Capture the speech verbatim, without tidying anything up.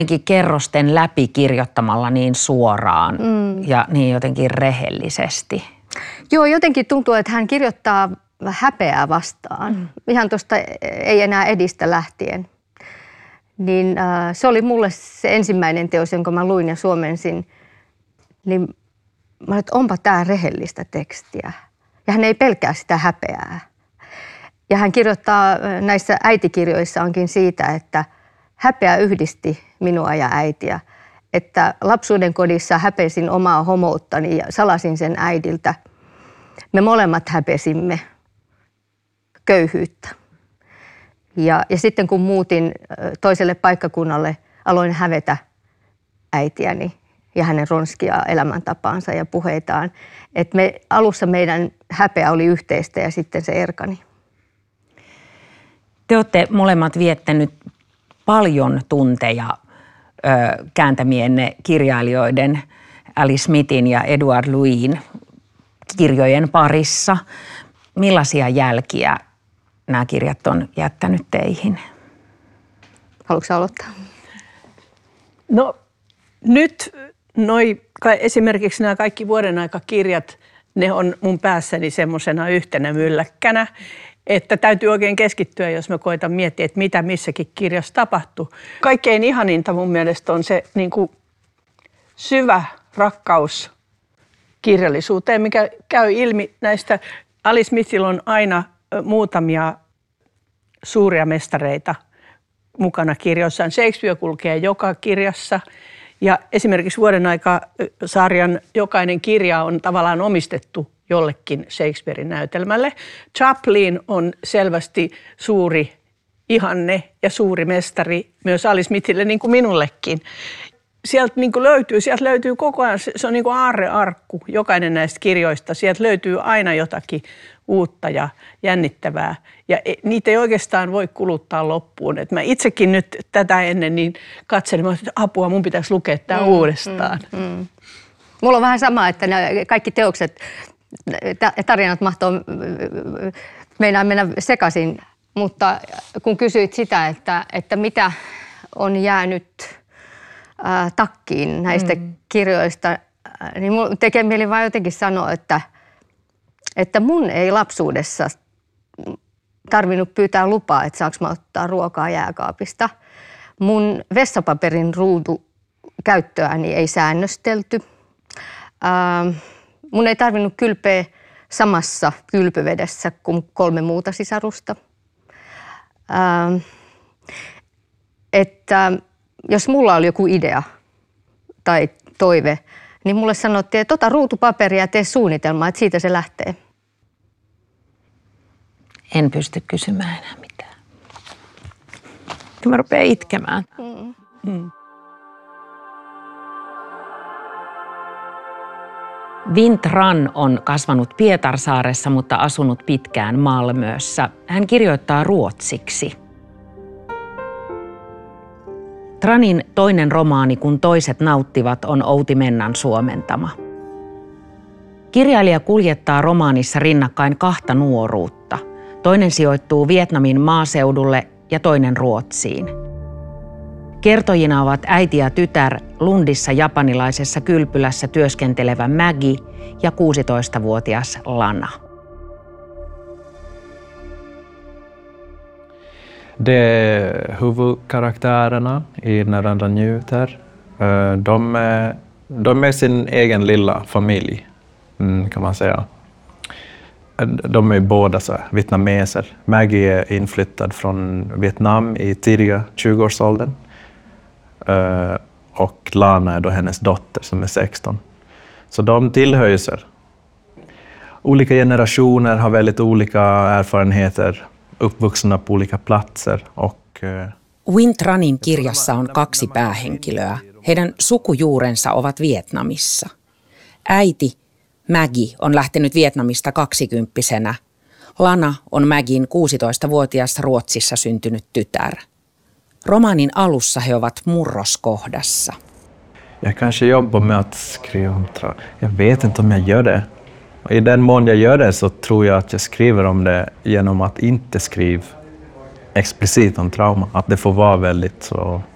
Kerrosten läpi kirjoittamalla niin suoraan mm. ja niin jotenkin rehellisesti. Joo, jotenkin tuntuu, että hän kirjoittaa häpeää vastaan. Mm. Ihan tuosta ei enää edistä lähtien. Niin äh, se oli mulle se ensimmäinen teos, jonka mä luin ja suomensin. Niin mä olin, että onpa tää rehellistä tekstiä. Ja hän ei pelkää sitä häpeää. Ja hän kirjoittaa näissä äitikirjoissa onkin siitä, että häpeä yhdisti minua ja äitiä. Että lapsuuden kodissa häpesin omaa homouttani ja salasin sen äidiltä. Me molemmat häpesimme köyhyyttä. Ja, ja sitten kun muutin toiselle paikkakunnalle, aloin hävetä äitiäni ja hänen ronskia elämäntapaansa ja puheitaan. Että me, alussa meidän häpeä oli yhteistä ja sitten se erkani. Te olette molemmat viettänyt paljon tunteja ö, kääntämienne kirjailijoiden Alice Smithin ja Edward Louin kirjojen parissa. Millaisia jälkiä nämä kirjat on jättänyt teihin? Haluatko aloittaa? No nyt noi, esimerkiksi nämä kaikki vuoden aikakirjat, ne on mun päässäni semmoisena yhtenä mylläkkänä, että täytyy oikein keskittyä, jos mä koitan miettiä, että mitä missäkin kirjassa tapahtuu. Kaikkein ihaninta mun mielestä on se niin kuin syvä rakkaus kirjallisuuteen, mikä käy ilmi näistä. Alice Smithillä on aina muutamia suuria mestareita mukana kirjoissaan. Shakespeare kulkee joka kirjassa ja esimerkiksi vuoden aika-sarjan jokainen kirja on tavallaan omistettu jollekin Shakespearen näytelmälle. Chaplin on selvästi suuri ihanne ja suuri mestari myös Alice Smithille, niin kuin minullekin. Sieltä niin kuin löytyy, sieltä löytyy koko ajan, se on niin kuin aarrearkku, jokainen näistä kirjoista. Sieltä löytyy aina jotakin uutta ja jännittävää ja niitä ei oikeastaan voi kuluttaa loppuun. Et mä itsekin nyt tätä ennen niin katselin, että apua, mun pitäisi lukea tämä mm, uudestaan. Mm, mm. Mulla on vähän sama, että nämä kaikki teokset, tarinat mahtoo meinaa mennä sekaisin, mutta kun kysyit sitä, että, että mitä on jäänyt ää, takkiin näistä mm. kirjoista, niin mun tekee mieli vaan jotenkin sanoa, että, että mun ei lapsuudessa tarvinnut pyytää lupaa, että saanko mä ottaa ruokaa jääkaapista. Mun vessapaperin ruutu käyttöäni ei säännöstelty. Ää, Mun ei tarvinnut kylpeä samassa kylpyvedessä kuin kolme muuta sisarusta. Ähm, että jos mulla oli joku idea tai toive, niin mulle sanottiin, että ota ruutupaperia ja tee suunnitelmaa, että siitä se lähtee. En pysty kysymään enää mitään. Mä rupean itkemään. Mm. Mm. Vinh Tran on kasvanut Pietarsaaressa, mutta asunut pitkään Malmössä. Hän kirjoittaa ruotsiksi. Tranin toinen romaani, Kun toiset nauttivat, on Outi Mennan suomentama. Kirjailija kuljettaa romaanissa rinnakkain kahta nuoruutta. Toinen sijoittuu Vietnamin maaseudulle ja toinen Ruotsiin. Kertojina ovat äiti ja tytär Lundissa japanilaisessa kylpylässä työskentelevä Maggie ja kuusitoistavuotias Lana. De huvudkaraktärerna i När andra njuter, de, de är sin egen lilla familj, kan man säga. De är båda så vietnameser. Maggie är inflyttad från Vietnam i tidiga tjugoårsåldern. Uh, och Lana är då hennes dotter som är sexton. Så de tillhör ju så. Olika generationer har väldigt olika erfarenheter, uppvuxna på olika platser. Och, uh... Vinh Tranin kirjassa on kaksi päähenkilöä. Heidän sukujuurensa ovat Vietnamissa. Äiti Maggie on lähtenyt Vietnamista kaksikymppisenä. Lana on Maggien kuusitoistavuotias Ruotsissa syntynyt tytär. Romaanin alussa he ovat murroskohdassa. Jag kanske jobbar med att skriva om trauma. Jag vet inte om jag gör det. I den mån jag gör det så tror jag att jag skriver om det genom att inte skriva explicit om trauma. Att det får vara väldigt så